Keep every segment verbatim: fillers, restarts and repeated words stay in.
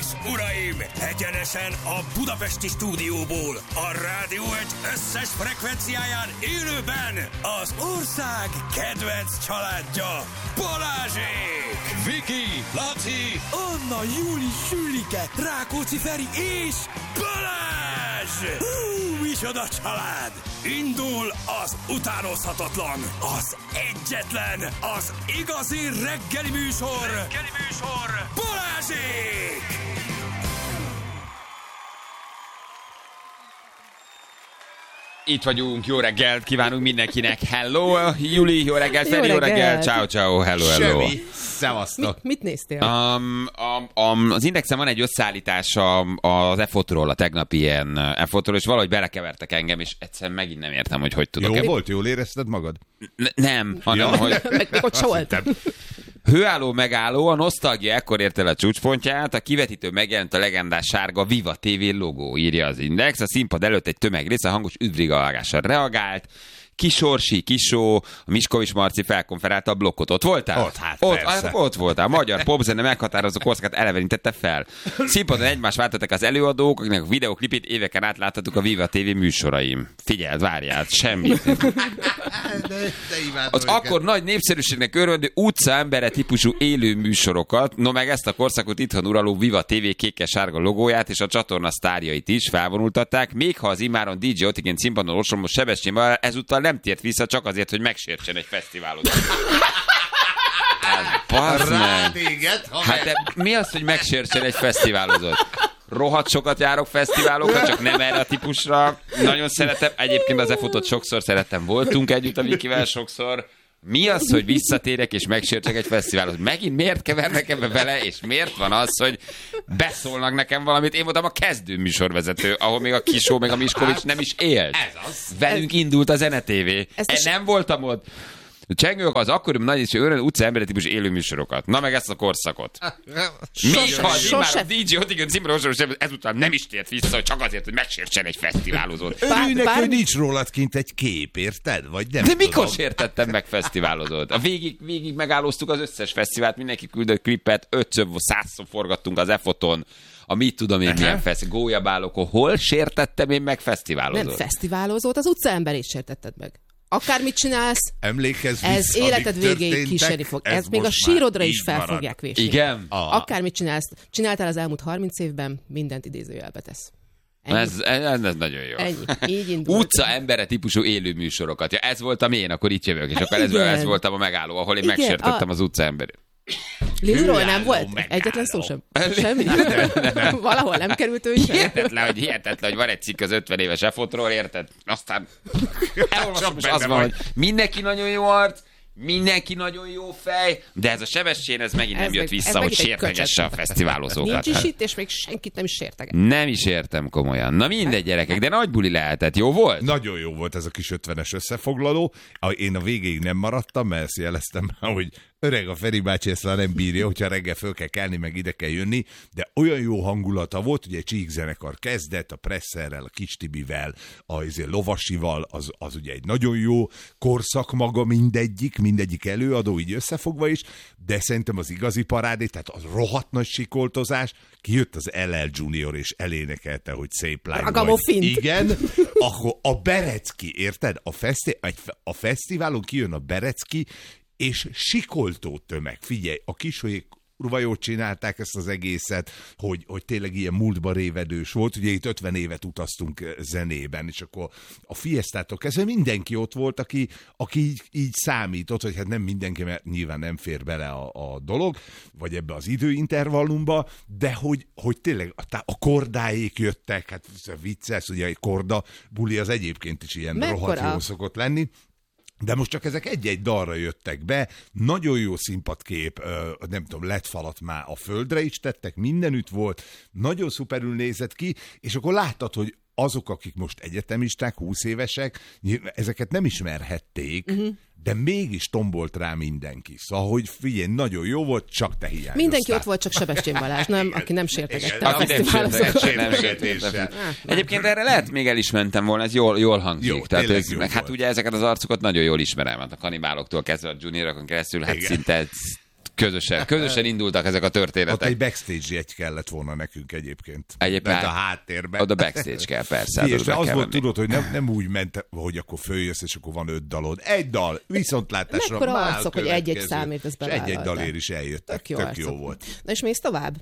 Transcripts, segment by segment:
és uraim, egyenesen a budapesti stúdióból, a Rádió egy összes frekvenciáján élőben az ország kedvenc családja, Balázsék! Viki, Laci, Anna, Júli, Sülike, Rákóczi Feri és Balázs! Hú, micsoda család! Indul az utánozhatatlan, az egyetlen, az igazi reggeli műsor, reggeli műsor, Balázsék! Itt vagyunk, jó reggelt kívánunk mindenkinek. Hello, Juli, jó reggelt, Feri, jó reggelt, ciao, ciao, hello, hello. Semmi. Szevasztok. Mit, mit néztél? Um, um, um, az Indexen van egy összeállítás az F otról, a tegnapi ilyen F otról, és valahogy belekevertek engem, és egyszerűen megint nem értem, hogy hogy tudok. Jó volt? Jól érezted magad? N- nem, hanem, Ja. hogy... Meg még ott se volt. Hőálló megálló, a nosztalgia ekkor ért el a csúcspontját, a kivetítő megjelent a legendás sárga Viva té vé logó, írja az Index, a színpad előtt egy tömeg része hangos üdvrigalgásra reagált, Kisorsi, Kisó, a Miskovics Marci felkonferálta a blokkot. Ott voltál? Ott, hát ott, persze. hát, ott voltál. A magyar popzene meghatározó korszakát elevenítette fel. Színpadon egymást váltottak az előadók, akiknek a videoklipét éveken át láthattuk a Viva té vé műsoraim. Figyeld, várjál, semmit. Az akkor nagy népszerűségnek örvendő utcaembere típusú élő műsorokat, no meg ezt a korszakot itthon uraló Viva té vé kékes-sárga logóját és a csatorna sztárjait is felvonultatták, még ha az immáron dé dzsé Otiként színpadon ostromos Sebestyén Balázs ezúttal nem tért vissza csak azért, hogy megsértsen egy fesztiválot. Hát, Rád éget, hát de mi az, hogy megsértsen egy fesztiválozót? Rohadt sokat járok fesztiválokra, csak nem erre a típusra. Nagyon szeretem. Egyébként az e-fotót sokszor szerettem. Voltunk együtt a Vikivel sokszor. Mi az, hogy visszatérek és megsértsek egy fesztiválot? Megint miért kevernek ebbe bele, és miért van az, hogy beszólnak nekem valamit? Én voltam a kezdő műsorvezető, ahol még a Kisó, meg a Miskovics nem is élt. Ez az. Velünk indult a Zene té vé. Ez Én is- nem voltam ott. Csengők az akkoriban nagy és öröm utca emberi típus élőműsorokat. Na meg ezt a korszakot. Még ha az sose- immár a dé dzsé Otiként színpadon ezután nem is tért vissza, hogy csak azért, hogy megsértsen egy fesztiválozót. Örülnek, bár- hogy nincs rólad kint egy kép, érted? Vagy nem De mikor tudom. sértettem meg fesztiválozót? A végig, végig megállóztuk az összes fesztivált, mindenki küldött klipet, ötször, százszor forgattunk az e-foton, a mit tudom én milyen fesz, gólyabálokon. Hol sértettem én meg Nem fesztiválozót? fesztiválozót, az utcaemberét sértetted meg. Akármit csinálsz, Emlékezz ez vissza, életed amik végéig történtek, kísérni fog. Ez, még a most már sírodra is így fel marad. fogják vésni. Igen? A- Akármit csinálsz, csináltál az elmúlt harminc évben, mindent idézőjelbe tesz. Ennyi. Ez, ez, ez nagyon jó. Ennyi. Így indult. Utca embere típusú élő műsorokat. Ja, ez voltam én, akkor itt jövök, és akkor ez, Igen. ez voltam a megálló, ahol én Igen, megsértettem a- az utca emberét. Liluról nem Hőálló volt? megálló. Egyetlen szó sem. Semmi? Valahol nem került ő sem. Hihetetlen, hogy hihetetlen, hogy van egy cikk az ötven éves e-fotról, érted? Aztán elolvasom, és az benne van, vagy. hogy mindenki nagyon jó arc, mindenki nagyon jó fej, de ez a Sebestyén, ez megint Ez nem jött meg- ez vissza, hogy megint egy sértegesse a fesztiválozókat. Nincs is itt, és még senkit nem is sérteget. Nem is értem komolyan. Na mindegy, gyerekek, de nagy buli lehetett. Jó volt? Nagyon jó volt ez a kis ötvenes összefoglaló. A- Én a végéig nem maradtam, mert ezt jeleztem, hogy öreg a Feri bácsi ezt már nem bírja, hogyha reggel föl kell kelni, meg ide kell jönni, de olyan jó hangulata volt, ugye egy csíkzenekar kezdett, a Presszerrel, a Kis Tibivel, a izé, Lovasival, az, az ugye egy nagyon jó korszak maga mindegyik, mindegyik előadó így összefogva is, de szerintem az igazi parádé, tehát az rohadt nagy sikoltozás, kijött az el el Junior és elénekelte, hogy szép lány vagy. Ragamofint. Igen, akkor a Berecki, érted? A, feszti- egy- a fesztiválon kijön a Berecki, és sikoltó tömeg. Figyelj, a Kisolyék kurva jót csinálták ezt az egészet, hogy, hogy tényleg ilyen múltba révedős volt. Ugye itt ötven évet utaztunk zenében, és akkor a Fiestától kezdve mindenki ott volt, aki, aki így, így számított, hogy hát nem mindenki, mert nyilván nem fér bele a, a dolog, vagy ebbe az időintervallumba, de hogy, hogy tényleg a, a kordáék jöttek, hát vicces, ugye egy korda buli az egyébként is ilyen Mekkora? rohadt jó szokott lenni. De most csak ezek egy-egy dalra jöttek be, nagyon jó színpadkép, ö, nem tudom, lett falat már a földre is tettek, mindenütt volt, nagyon szuperül nézett ki, és akkor láttad, hogy azok, akik most egyetemisták, húsz évesek, ezeket nem ismerhették, uh-huh. de mégis tombolt rá mindenki. Szóval, hogy figyelj, nagyon jó volt, csak te hiányoztál. Mindenki ott volt, csak Sebestyén Balázs, nem? Aki nem sértegette a Aki nem fesztiválozókat. sértegette, nem sértegette. Egyébként erre lehet még el is mentem volna, ez jól, jól hangzik. Jó, Tehát tényleg ők, jó meg, hát volt. ugye ezeket az arcokat nagyon jól ismerem. Hát a kanibáloktól kezdve a juniorokon keresztül, hát Igen. szinte Közösen, közösen indultak ezek a Ott történetek. egy backstage jegy kellett volna nekünk egyébként. Egyébként Mert a háttérben. Oda backstage kell, persze. És oda az kell volt, menni. tudod, hogy nem, nem úgy ment, hogy akkor följössz, és akkor van öt dalod. Egy dal, viszontlátásra. Mekkora már a arcok, hogy egy-egy következő. számért ezt És egy-egy bevállalták. dalért is eljöttek. Tök jó, Tök jó arcok. volt. Na és mész tovább?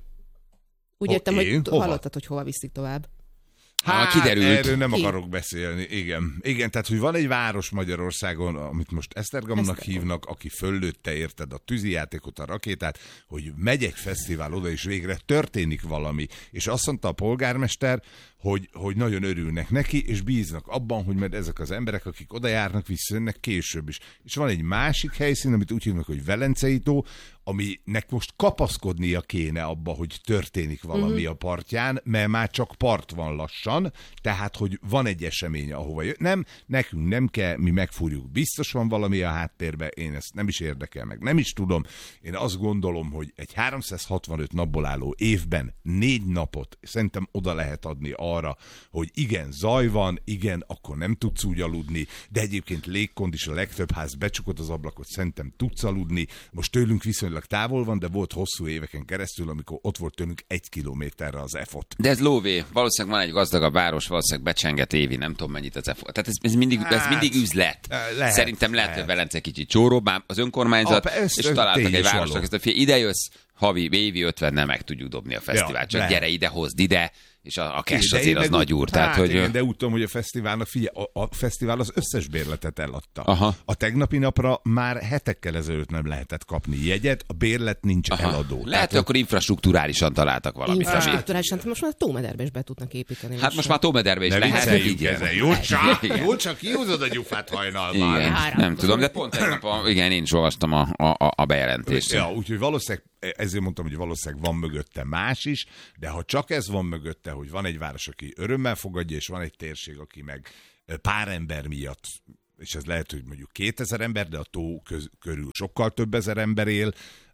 Úgy Oké, értem, hogy hova? hallottad, hogy hova viszik tovább. Hát, kiderült. Erről nem Ki? akarok beszélni, igen. Igen, tehát, hogy van egy város Magyarországon, amit most Esztergomnak Esztergom. hívnak, aki föllőtte, érted, a tűzijátékot, a rakétát, hogy megy egy fesztivál oda, és végre történik valami. És azt mondta a polgármester, hogy, hogy nagyon örülnek neki, és bíznak abban, hogy majd ezek az emberek, akik oda járnak, visszajönnek később is. És van egy másik helyszín, amit úgy hívnak, hogy Velencei tó, aminek most kapaszkodnia kéne abba, hogy történik valami uh-huh. a partján, mert már csak part van lassan, tehát, hogy van egy esemény, ahova jön. Nem, nekünk nem kell, mi megfúrjuk. Biztos van valami a háttérben, én ezt nem is érdekel meg. Nem is tudom. Én azt gondolom, hogy egy háromszázhatvanöt napból álló évben négy napot szerintem oda lehet adni arra, hogy igen, zaj van, igen, akkor nem tudsz úgy aludni, de egyébként légkond is, a legtöbb ház becsukott az ablakot, szerintem tudsz aludni. Most tőlünk viszonylag távol van, de volt hosszú éveken keresztül, amikor ott volt tőlünk egy kilométerre az efot. De ez lóvé. Valószínűleg van egy gazdagabb város, valószínűleg becsenget évi, nem tudom mennyit az effort. Tehát ez, ez, mindig, ez Hát, mindig üzlet. lehet, Szerintem lehet, lehet. hogy Velence kicsit csóróbb, ám az önkormányzat, Ah, ez- és ez találtak tény egy és városnak, való. ezt a fél, ide jössz, havi, évi ötvennel meg tudjuk dobni a fesztivált. Ja, Csak lehet. gyere ide, hozd ide, és a, a cash De én azért az meg nagy úgy- úr. Hát Tehát, hogy igen, de úgy tudom, hogy a fesztiválnak, figyelj, a, a fesztivál az összes bérletet eladta. Aha. A tegnapi napra már hetekkel ezelőtt nem lehetett kapni jegyet, a bérlet nincs aha, eladó. lehet, Tehát, hogy akkor infrastruktúrálisan találtak valamit. ami- Infrastruktúrálisan, most már a tómederbe is be tudnak építeni. Hát most már Tómederbe is ne lehet. vicceljünk igen. ezzel. Jó csak, Igen. jó csak kihúzod a gyufát hajnalban. Igen, Három. nem tudom, de pont tegnap, a, igen, én is olvastam a, a, a bejelentést. Ja, úgyhogy valószínűleg, ezért mondtam, hogy valószínűleg van mögötte más is, de ha csak ez van mögötte, hogy van egy város, aki örömmel fogadja, és van egy térség, aki meg pár ember miatt, és ez lehet, hogy mondjuk kétezer ember, de a tó köz, körül sokkal több ezer ember él.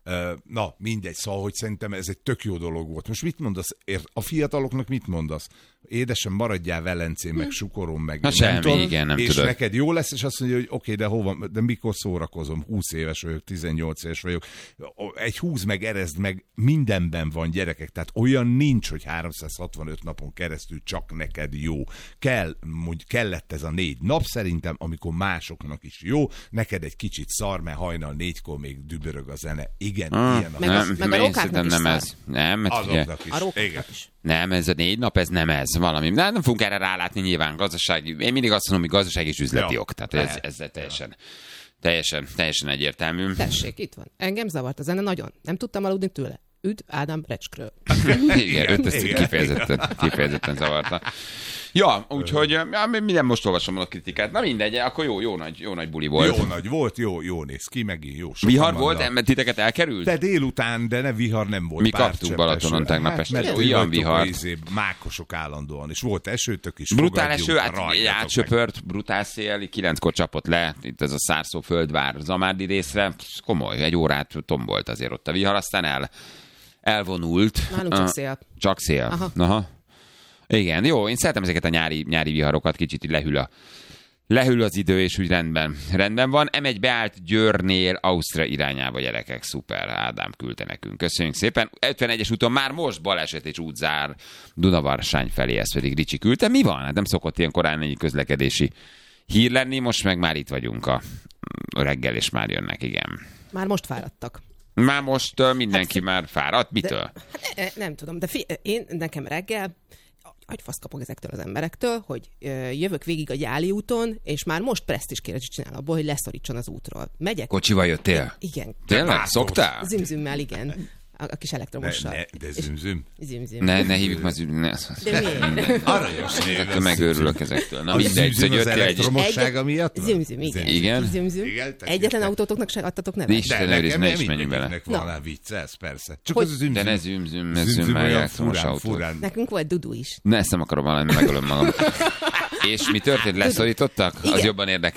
Na, mindegy, szóval, hogy szerintem ez egy tök jó dolog volt. Most mit mondasz? A fiataloknak mit mondasz? Édesem, maradjál Velencén, meg Sukoron, meg Na semmi, tudom, igen, nem és tudod. neked jó lesz, és azt mondja, hogy oké, okay, de hova, de mikor szórakozom? húsz éves vagyok, tizennyolc éves vagyok. Egy húz meg, erezd meg, mindenben van, gyerekek. Tehát olyan nincs, hogy háromszázhatvanöt napon keresztül csak neked jó. Kell, mondj, kellett ez a négy nap szerintem, amikor másoknak is jó, neked egy kicsit szar, mert hajnal négykor még dübörög a zene. Igen, Ah, ilyen a Meg a- nem, meg a én rokáknak szerintem is nem szar. ez. Nem, mert ugye, azoknak is. A Igen. rókáknak is. nem, ez a négy nap, ez nem ez valami. Nem, nem fogunk erre rálátni nyilván gazdasági. Én mindig azt mondom, hogy gazdasági és üzleti Ja, ok. Tehát ez, lehet. ez teljesen, teljesen, teljesen egyértelmű. Tessék, itt van. Engem zavart a zene nagyon. Nem tudtam aludni tőle. Üdv Ádám Recskről. Igen, őt ezt Igen. kifejezetten, kifejezetten zavarta. Ja, úgyhogy ja, minden most olvasom a kritikát. Na mindegy, akkor jó, jó nagy, jó nagy buli volt. Jó nagy volt, jó, jó néz ki, megint jó. sokan Vihar vannak. volt, em- titeket elkerült? De délután, de ne vihar nem volt. Mi pár kaptunk csepp Balatonon eső. tegnap Hát, este. mert Jó, ti ilyen vagytok vihart. a izé, mákosok állandóan, és volt esőtök is. Brutál fogadjunk, eső, át, rajtatok meg. átsöpört, brutál szél, kilenckor csapott le, itt ez a Szárszó földvár Zamárdi részre, komoly, egy órát tombolt azért ott a vihar, aztán el, elvonult. Nálunk csak Ah, szél. Csak szél. Aha. Aha. Igen, jó, én szeretem ezeket a nyári, nyári viharokat, kicsit így lehűl a Lehűl az idő, és úgy rendben, rendben van. em egy beállt Győrnél Ausztria irányába, gyerekek. Szuper, Ádám küldte nekünk. Köszönjük szépen. ötvenegyes úton már most baleset és útzár Dunavarsány felé, ezt pedig Ricsi küldte. Mi van? Hát nem szokott ilyen korán ennyi közlekedési hír lenni, most meg már itt vagyunk a reggel, és már jönnek, igen. Már most fáradtak. Már most uh, mindenki Hát, már fáradt. Mitől? Hát, ne, nem tudom, de fi, én nekem reggel agyfasz kapok ezektől az emberektől, hogy ö, jövök végig a Gyáli úton, és már most presztízskérdést csinál abból, hogy leszorítson az útról. Megyek. Kocsival jöttél? Igen. Tényleg? bátor. Szoktál? Zimzümmel, igen. A, a kis Ne, elektromossal. ne, de És- zümzüm. Zimzüm. Ne, ne hívjuk már züm... Ne. De miért? Aranyos név. Ezektől megőrülök ezektől. Na A mindegy, zümzüm szóval az jöttél egy... elektromossága miatt? van? Zimzüm, igen. Igen? Zimzüm. Igen, tehát Egyetlen jöttek. autótoknak se adtatok nevet? Isten De őriz, nekem ne nem is menjünk bele. mindegyiknek van Na. rá vicc, ez persze. Csak Hogy- az a zümzüm. De ne züm-züm, ne züm, Zümzüm meg olyan elektromos furán, autó. furán. Nekünk volt Dudu is. Ne, ezt nem akarom valami, megölöm magam. És mi történt? Leszorítottak? Az Igen. jobban érdekel.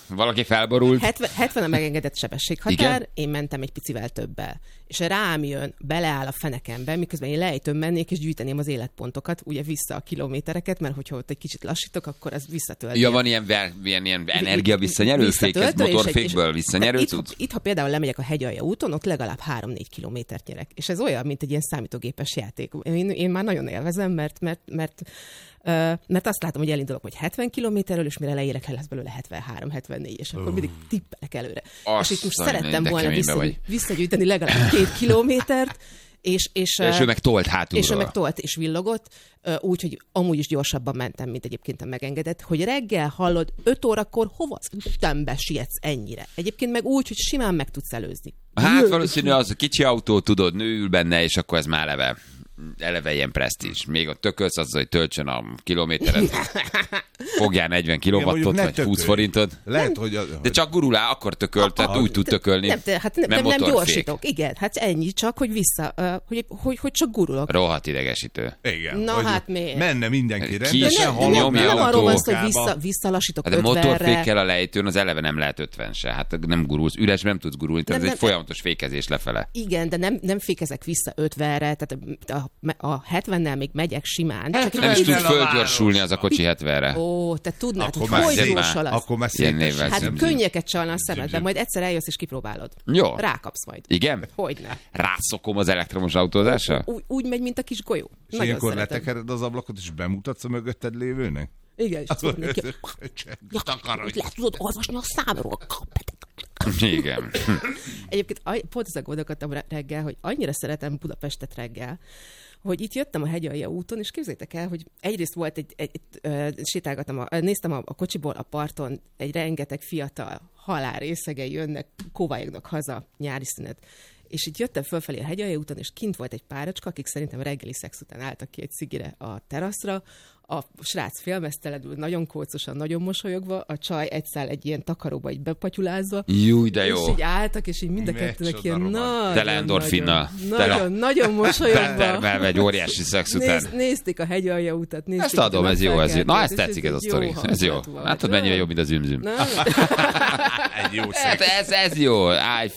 Valaki felborult. hetven, hetven a megengedett sebességhatár, Igen? én mentem egy picivel többel. És rám jön, beleáll a fenekembe, miközben én lejtőn mennék, és gyűjteném az életpontokat, ugye vissza a kilométereket, mert hogyha ott egy kicsit lassítok, akkor az visszatölti. Ja, van ilyen, ver, ilyen, ilyen energia visszanyerő fék, ez Visszatöltő, és egy- motorfékből és- visszanyerő itt, cucc? itt, ha például lemegyek a hegyalja úton, ott legalább három-négy kilométert nyerek. És ez olyan, mint egy ilyen számítógépes játék. Én, én már nagyon élvezem, mert, mert, mert, uh, mert azt látom, hogy elindulok, hogy hetven kilométerről, és mire leérek, lesz belőle hetvenhárom hetvennégy, és akkor mindig tippelek előre. Azt és itt most a szerettem mindenki volna keménybe visszagy, vagy. visszagyűjteni legalább két kilométert, és, és, És ő meg tolt hátulról. és ő meg tolt és villogott, úgy, hogy amúgy is gyorsabban mentem, mint egyébként a megengedett, hogy reggel hallod, öt órakor hova az Istenbe sietsz ennyire? Egyébként meg úgy, hogy simán meg tudsz előzni. Hát valószínű az a kicsi autó, tudod, nő ül benne, és akkor ez már eleve, eleve ilyen presztízs. Még a tökölsz az, hogy töltsön a kilométeret. Fogjál negyven kilowattot, mondjuk ne vagy húsz tökölj. forintot. Lehet, hogy... A, De csak gurulál, akkor tököl, tehát úgy tud tökölni. Nem, de, hát nem, nem nem, nem motorfék. gyorsítok. Igen, hát ennyi csak, hogy vissza, uh, hogy, hogy, hogy csak gurulok. Rohadt idegesítő. Igen, Na hogy hát miért? Menne mindenki Kis- De rendesen, nem, de Hallom, nem, nyomja nem autó. arról van szó, hogy munkába. vissza, visszalassítok Hát de ötvenre. motorfékkel a lejtőn az eleve nem lehet ötven se. Hát nem gurulsz. Üresben nem tudsz gurulni, tehát Nem, ez egy nem, folyamatos fékezés lefele. Igen, de nem, nem fékezek vissza ötvenre, tehát a, a, a hetvennel még megyek simán. Csak Nem is egy tud el a földgyorsulni az a kocsi hetvenre. Ó, te tudnád, Akkor hogy már hogy szép- jósol az. Akkor már Ilyen szétes. névvel Hát zümzüm. könnyeket csalna a szemedbe, Zümzüm. majd egyszer eljössz és kipróbálod. Jó. Rákapsz majd. Igen? Hogyne. Rászokom az elektromos autózásra? Úgy, úgy megy, mint a kis golyó. És Nagyon ilyenkor szeretem. letekered az ablakot, és bemutatsz a mögötted lévőnek? Igen, és tudod neki, Takarodj! le tudod olvasni a számról. Igen. Egyébként aj- pont ezen gondolkodtam re- reggel, hogy annyira szeretem Budapestet reggel, hogy itt jöttem a hegyalja úton, és képzeljétek el, hogy egyrészt volt egy, egy, egy ö, sétálgattam, a, néztem a, a kocsiból a parton, egy rengeteg fiatal halál részegei jönnek, kóvályognak haza nyári szünet. És itt jöttem fölfelé a hegyalja úton, és kint volt egy párocska, akik szerintem reggeli szex után álltak ki egy cigire a teraszra. A srác félmeztelenül, nagyon kócosan, nagyon mosolyogva, a csaj egyszál egy ilyen takaróba így bepatyulázva. Júj, de jó. És így álltak, és így mind a Micsoda kettőnek ilyen roman. nagyon, Tele endorfinnal. nagyon, Tele- nagyon, nagyon mosolyogva. Termelve egy óriási szex után. Néz, nézték a hegyalja utat, nézték. Ezt adom, a ez jó, ez jó. Na, ez és tetszik ez a egy sztori. Ez jó. hangulat volt. Látod, mennyire jobb, mint az zümzüm. Na, Egy jó Hát szex. ez, ez jó. Állj